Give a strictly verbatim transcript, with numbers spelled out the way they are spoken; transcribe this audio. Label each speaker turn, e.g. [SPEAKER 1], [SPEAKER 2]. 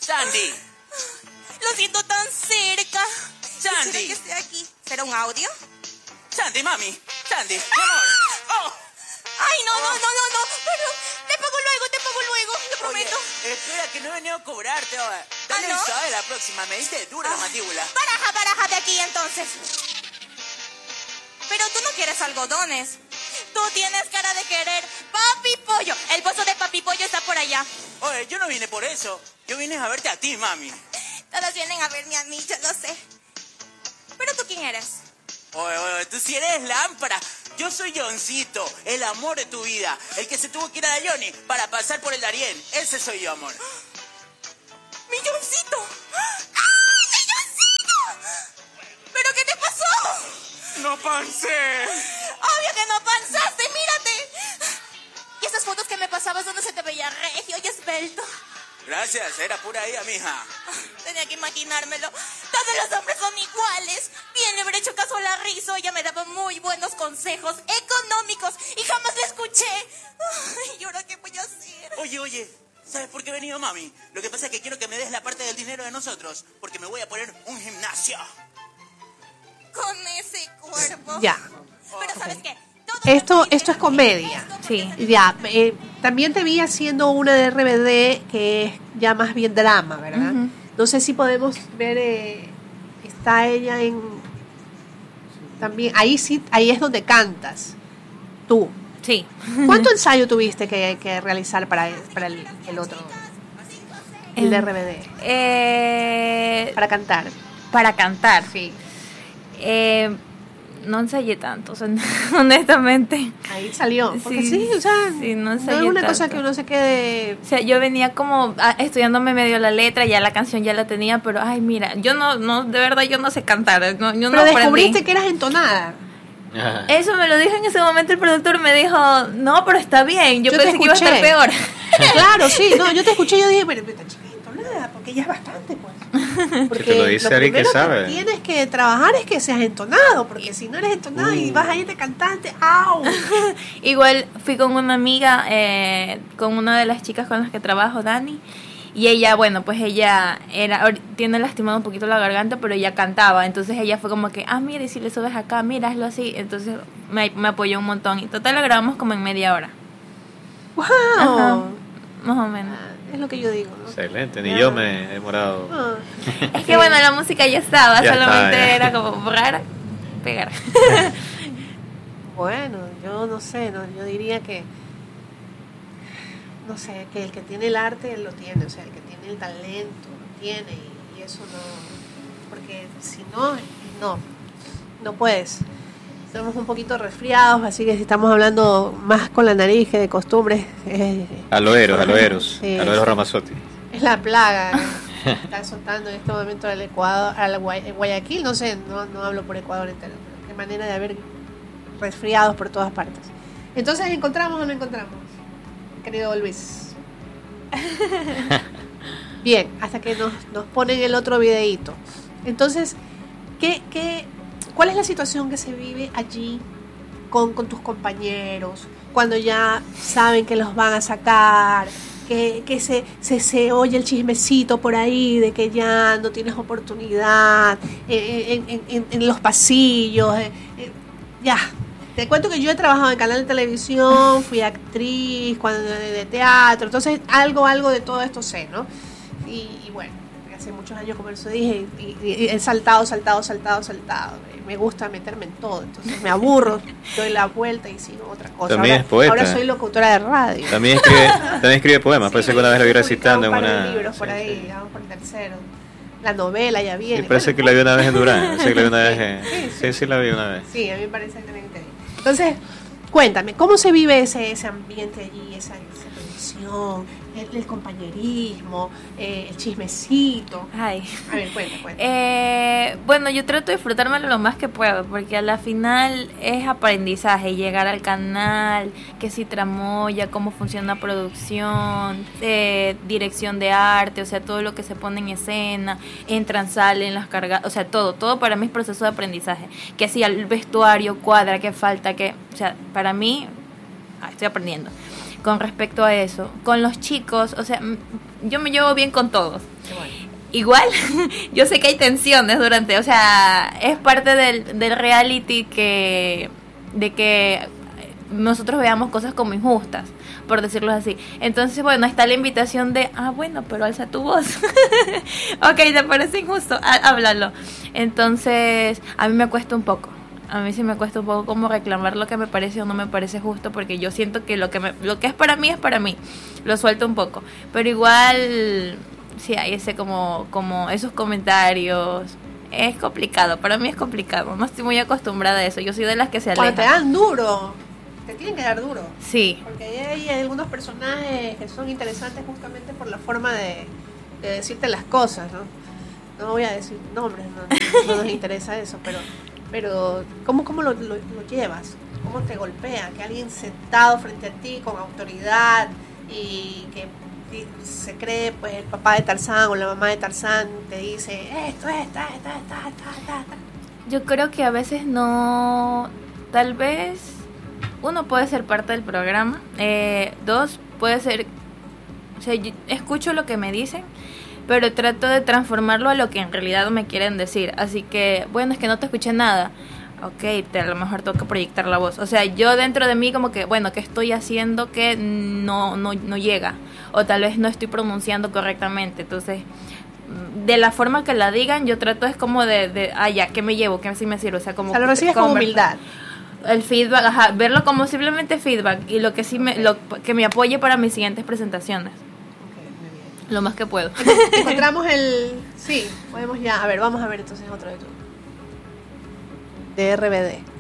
[SPEAKER 1] Sandy.
[SPEAKER 2] Lo siento tan cerca.
[SPEAKER 1] Sandy.
[SPEAKER 2] ¿Será que esté aquí? ¿Será un audio?
[SPEAKER 1] Sandy, mami. Sandy, mi amor. Oh.
[SPEAKER 2] Ay, no, no, no, no, no. Pero te pago luego, te pago luego, lo prometo.
[SPEAKER 1] Oye, espera que no he venido a cobrarte ahora. Dale
[SPEAKER 2] ¿Ah, no?
[SPEAKER 1] suave la próxima. Me diste dura la
[SPEAKER 2] Ah,
[SPEAKER 1] mandíbula.
[SPEAKER 2] Baraja, baraja de aquí entonces. Pero tú no quieres algodones. Tú tienes cara de querer Papi Pollo. El bozo de Papi Pollo está por allá.
[SPEAKER 1] Oye, yo no vine por eso. Yo vine a verte a ti, mami.
[SPEAKER 2] Todos vienen a verme a mí, yo lo sé. ¿Pero tú quién eres?
[SPEAKER 1] Oye, oye, tú sí eres lámpara. Yo soy Johncito, el amor de tu vida. El que se tuvo que ir a la Johnny para pasar por el Darien. Ese soy yo, amor.
[SPEAKER 2] ¡Mi Johncito! ¡Ay, mi Johncito! ¿Pero qué te pasó?
[SPEAKER 1] ¡No pancé!
[SPEAKER 2] ¡Obvio que no panzaste! ¡Mírate! Y esas fotos que me pasabas donde se te veía regio y esbelto.
[SPEAKER 1] Gracias, era pura idea, mija.
[SPEAKER 2] Tenía que imaginármelo. Todos los hombres son iguales. Bien le habré hecho caso a la Rizo. Ella me daba muy buenos consejos económicos y jamás la escuché. Ay, ¿y ahora qué voy a hacer?
[SPEAKER 1] Oye, oye, ¿sabes por qué he venido, mami? Lo que pasa es que quiero que me des la parte del dinero de nosotros, porque me voy a poner un gimnasio.
[SPEAKER 2] Con ese cuerpo.
[SPEAKER 3] Ya.
[SPEAKER 2] Pero ¿sabes qué? Todo
[SPEAKER 3] Esto,
[SPEAKER 2] lo que
[SPEAKER 3] esto es
[SPEAKER 2] hice
[SPEAKER 3] comedia.
[SPEAKER 2] esto
[SPEAKER 4] Sí.
[SPEAKER 2] porque-
[SPEAKER 3] Ya, eh, también te vi haciendo una de R B D que es ya más bien drama, ¿verdad?
[SPEAKER 4] Ujú.
[SPEAKER 3] No sé si podemos ver, eh, está ella en, también, ahí sí, ahí es donde cantas, tú.
[SPEAKER 4] Sí.
[SPEAKER 3] ¿Cuánto ensayo tuviste que, que realizar para, para el, el otro, el de R B D,
[SPEAKER 4] Eh,
[SPEAKER 3] para cantar?
[SPEAKER 4] para cantar.
[SPEAKER 3] Sí.
[SPEAKER 4] Eh, no ensayé tanto, o sea, honestamente.
[SPEAKER 3] Ahí salió, porque sí,
[SPEAKER 4] Sí,
[SPEAKER 3] o sea,
[SPEAKER 4] sí, no
[SPEAKER 3] no es
[SPEAKER 4] ensayé
[SPEAKER 3] una cosa
[SPEAKER 4] tanto.
[SPEAKER 3] que uno se quede...
[SPEAKER 4] O sea, yo venía como ah, estudiándome medio la letra, ya la canción ya la tenía, pero ay, mira, yo no, no, de verdad yo no sé cantar, no, yo no
[SPEAKER 3] Pero
[SPEAKER 4] aprendí.
[SPEAKER 3] descubriste que eras entonada.
[SPEAKER 4] Eso me lo dijo en ese momento el productor, me dijo, no, pero está bien, yo,
[SPEAKER 3] Yo te
[SPEAKER 4] pensé que iba a estar
[SPEAKER 3] escuché.
[SPEAKER 4] peor.
[SPEAKER 3] Claro, sí, no, yo te escuché y yo dije, pero esta chica es entonada, porque ella es bastante, pues. Porque
[SPEAKER 5] te lo dice alguien que
[SPEAKER 3] primero
[SPEAKER 5] sabe.
[SPEAKER 3] tienes que trabajar es que seas entonado, porque si no eres entonado y
[SPEAKER 5] Uh.
[SPEAKER 3] vas a ir de cantante, ¡au!
[SPEAKER 4] Igual fui con una amiga, eh, con una de las chicas con las que trabajo, Dani, y ella, bueno, pues ella era ahor- tiene lastimado un poquito la garganta, pero ella cantaba, entonces ella fue como que, ah, mira, y si le subes acá, mira, hazlo así, entonces me, me apoyó un montón, y total lo grabamos como en media hora,
[SPEAKER 3] ¡Wow!
[SPEAKER 4] Ajá. más o menos.
[SPEAKER 3] Ah, es lo que yo digo, ¿no?
[SPEAKER 5] Excelente, ni
[SPEAKER 3] Ya.
[SPEAKER 5] yo me he demorado.
[SPEAKER 3] Ah.
[SPEAKER 4] Es que bueno, la música ya estaba,
[SPEAKER 5] Ya
[SPEAKER 4] solamente
[SPEAKER 5] está, ya.
[SPEAKER 4] era como borrar, pegar.
[SPEAKER 3] Bueno, yo no sé, no, yo diría que, no sé, que el que tiene el arte lo tiene, o sea, el que tiene el talento lo tiene y, y eso no, porque si no, no, no puedes. Estamos un poquito resfriados, así que si estamos hablando más con la nariz que de costumbre, eh,
[SPEAKER 5] Aloeros, aloeros,
[SPEAKER 3] Sí.
[SPEAKER 5] aloeros Ramazzotti.
[SPEAKER 3] es la plaga que está soltando en este momento al Ecuador, al Guay- Guayaquil, no sé, no, no hablo por Ecuador entero, pero qué manera de haber resfriados por todas partes. Entonces, ¿encontramos o no encontramos, querido Luis? Bien, hasta que nos, nos ponen el otro videíto. Entonces, ¿qué, qué, ¿cuál es la situación que se vive allí con, con tus compañeros cuando ya saben que los van a sacar? Que, que se, se, se oye el chismecito por ahí de que ya no tienes oportunidad eh, en, en, en, en los pasillos. eh, eh, ya, te cuento que yo he trabajado en canal de televisión, fui actriz cuando, de, de teatro, entonces algo, algo de todo esto sé, ¿no? Y, y bueno, hace muchos años, como eso dije, y, y- y he saltado, saltado, saltado, saltado. Me gusta meterme en todo, entonces me aburro, doy la vuelta y sigo otra cosa.
[SPEAKER 5] También
[SPEAKER 3] ahora,
[SPEAKER 5] es poeta.
[SPEAKER 3] ahora soy locutora de radio.
[SPEAKER 5] También escribe, también escribe poemas,
[SPEAKER 3] Sí,
[SPEAKER 5] parece que una vez lo vi
[SPEAKER 3] he publicado
[SPEAKER 5] recitando en
[SPEAKER 3] un par de
[SPEAKER 5] una.
[SPEAKER 3] libros por
[SPEAKER 5] sí,
[SPEAKER 3] ahí,
[SPEAKER 5] sí.
[SPEAKER 3] vamos por el tercero. La novela ya
[SPEAKER 5] Sí,
[SPEAKER 3] viene.
[SPEAKER 5] parece
[SPEAKER 3] Bueno,
[SPEAKER 5] que la vi una vez en Durán. Parece que la vi una vez en-
[SPEAKER 3] Sí, sí.
[SPEAKER 5] Sí, sí, la vi una vez.
[SPEAKER 3] Sí, a mí me parece excelente. Entonces, cuéntame, ¿cómo se vive ese, ese ambiente allí, esa, esa tensión, el, el compañerismo, eh, el chismecito?
[SPEAKER 4] Ay.
[SPEAKER 3] A ver, cuenta, cuenta.
[SPEAKER 4] Eh, bueno, yo trato de disfrutármelo lo más que puedo, porque a la final es aprendizaje, llegar al canal, que si tramoya, cómo funciona la producción, eh, dirección de arte, o sea, todo lo que se pone en escena, entran, salen, las cargas, o sea, todo, todo para mí es proceso de aprendizaje, que si el vestuario cuadra, que falta, que, o sea, para mí, ah, estoy aprendiendo. con respecto a eso. Con los chicos, o sea, m- yo me llevo bien con todos.
[SPEAKER 3] Qué bueno.
[SPEAKER 4] Igual, yo sé que hay tensiones durante, o sea, es parte del, del reality que, de que nosotros veamos cosas como injustas, por decirlo así. Entonces, bueno, está la invitación de, ah, bueno, pero alza tu voz. Ok, ¿te parece injusto? Há- háblalo. Entonces, a mí me cuesta un poco. A mí sí me cuesta un poco como reclamar lo que me parece o no me parece justo, porque yo siento que lo que me, lo que es para mí es para mí. Lo suelto un poco. Pero igual, sí hay ese como, como esos comentarios. Es complicado, para mí es complicado. No estoy muy acostumbrada a eso. Yo soy de las que se
[SPEAKER 3] Cuando te
[SPEAKER 4] alejan.
[SPEAKER 3] dan duro, te tienen que dar duro.
[SPEAKER 4] Sí,
[SPEAKER 3] Porque hay, hay algunos personajes que son interesantes justamente por la forma de, de decirte las cosas, ¿no? No voy a decir nombres, no, no nos interesa eso, pero pero ¿cómo, cómo lo, lo, lo llevas? ¿Cómo te golpea? Que alguien sentado frente a ti con autoridad y que y se cree pues el papá de Tarzán o la mamá de Tarzán te dice esto, esta, esta, esta, esta, esta, esta.
[SPEAKER 4] yo creo que a veces no, tal vez uno puede ser parte del programa, eh, dos puede ser, o sea, yo escucho lo que me dicen, pero trato de transformarlo a lo que en realidad me quieren decir. Así que, bueno, es que no te escuché nada. Ok, te, a lo mejor tengo que proyectar la voz. O sea, yo dentro de mí como que, bueno, ¿qué estoy haciendo que no, no, no llega? O tal vez no estoy pronunciando correctamente. Entonces, de la forma que la digan, yo trato es como de, de ah, ya, ¿qué me llevo? ¿Qué así me sirve? O sea, como...
[SPEAKER 3] O sea, lo recibes con humildad.
[SPEAKER 4] El feedback, ajá, verlo como simplemente feedback y lo que sí me, lo que me apoye para mis siguientes presentaciones. Lo más que puedo.
[SPEAKER 3] Encontramos el... Sí, podemos ya... A ver, vamos a ver entonces otro de tu... De R B D.